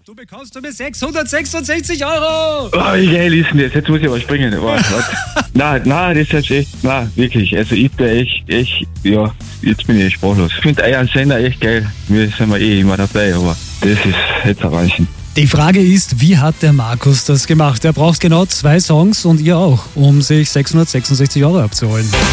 Du bekommst mir 666 Euro. Oh, wie geil ist denn das? Jetzt muss ich aber springen. Oh, nein, das ist jetzt echt, nein, wirklich. Also ich bin echt, ja, jetzt bin ich echt sprachlos. Ich finde euren Sender echt geil. Wir sind immer dabei, aber das ist jetzt ein Wahnsinn. Die Frage ist, wie hat der Markus das gemacht? Er braucht genau 2 Songs und ihr auch, um sich 666 Euro abzuholen.